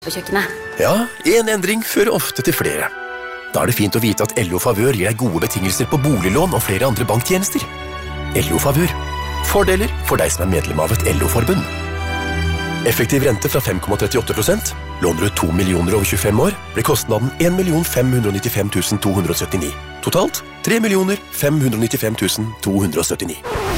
på kjøkkenet. Ja, en endring fører ofte til flere. Da det fint å vite at LO Favør gir deg gode betingelser på boliglån og flere andre banktjenester. LO Favør. Fordeler for deg som medlem av et LO-forbund. Effektiv rente fra 5,38%. Låner du 2 millioner over 25 år, blir kostnaden 1.595.279. Totalt 3.595.279.